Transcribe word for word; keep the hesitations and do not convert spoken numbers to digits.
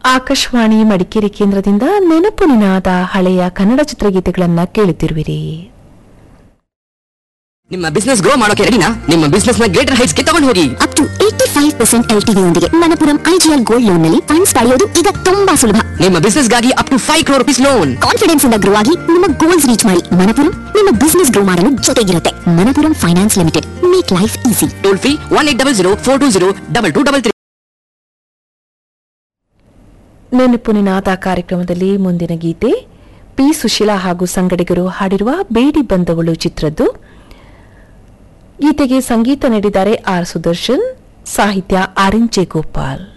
ಆಕಾಶವಾಣಿ ಮಡಿಕೇರಿ ಕೇಂದ್ರದಿಂದ ನೆನಪು ನಿನಾದ ಹಳೆಯ ಕನ್ನಡ ಚಿತ್ರಗೀತೆಗಳನ್ನ ಕೇಳುತ್ತಿರುವಿರಿ. ನಿಮ್ಮ ಬಿಸ್ನೆಸ್ ಗ್ರೋ ಮಾಡೋಕೆ ರೆಡಿನಾ? ನಿಮ್ಮ ಬಿಸ್ನೆಸ್ ನ ಗ್ರೇಟರ್ ಹೈಟ್ಸ್ ಗೆ ತಗೊಂಡು ಹೋಗಿ. Up to eighty five percent L T V ಯೊಂದಿಗೆ ಮಣಪುರಂ ಐಜಿಎಲ್ ಗೋಲ್ಡ್ ಲೋನ್ ನಲ್ಲಿ ಫಂಡ್ಸ್ ಪಡೆಯೋದು ಈಗ ತುಂಬಾ ಸುಲಭ. ನಿಮ್ಮ ಬಿಸ್ನೆಸ್ ಗಾಗಿ up to five crore rupees loan. Confidence ಇಂದ ಗ್ರೋ ಆಗಿ ನಿಮ್ಮ ಗೋಲ್ಸ್ ರೀಚ್ ಮಾಡಿ. ಮಣಪುರಂ ನಿಮ್ಮ ಬಿಸ್ನೆಸ್ ಗ್ರೋ ಮಾಡಲು ಜೊತೆಗಿರುತ್ತೆ. Manappuram finance limited, make life easy. Toll free one eight double zero four two zero double two double three. ನೆನಪು ನಿನಾದ ಕಾರ್ಯಕ್ರಮದಲ್ಲಿ ಮುಂದಿನ ಗೀತೆ ಪಿ ಸುಶೀಲಾ ಹಾಗೂ ಸಂಗಡಿಗರು ಹಾಡಿರುವ ಬೇಡಿ ಬಂದವಳು ಚಿತ್ರದ್ದು. ಗೀತೆಗೆ ಸಂಗೀತ ನೀಡಿದ್ದಾರೆ ಆರ್ ಸುದರ್ಶನ್, ಸಾಹಿತ್ಯ ಆರ್ ಎನ್ ಜೆ ಗೋಪಾಲ್.